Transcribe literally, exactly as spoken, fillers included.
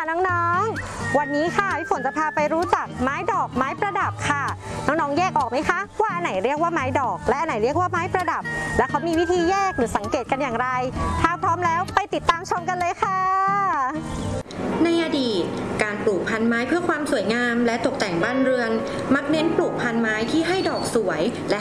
น้องๆวันนี้ค่ะพี่ฝนจะพาไปรู้จักไม้ดอกไม้ประดับค่ะน้องๆแยกออกไหมคะว่าอันไหนเรียกว่าไม้ดอกและอันไหนเรียกว่าไม้ประดับและเขามีวิธีแยกหรือสังเกตกันอย่างไรถ้าพร้อมแล้วไปติดตามชมกันเลยค่ะในอดีตการปลูกพันธุ์ไม้เพื่อความสวยงามและตกแต่งบ้านเรือนมักเน้นปลูกพันธุ์ไม้ที่ให้ดอกสวยและ